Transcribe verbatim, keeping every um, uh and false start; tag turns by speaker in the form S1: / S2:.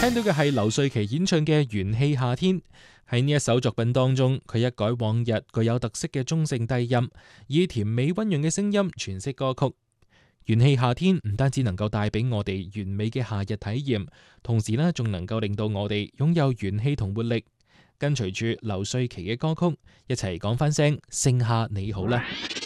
S1: 聽到嘅係劉瑞琪演唱嘅《元氣夏天》。喺呢一首作品當中，佢一改往日具有特色嘅中性低音，以甜美溫潤嘅聲音詮釋歌曲《元氣夏天》。唔單止能夠帶俾我哋完美嘅夏日體驗，同時呢仲能夠令到我哋擁有元氣同活力。跟隨住劉瑞琪嘅歌曲，一齊講翻聲盛夏你好啦！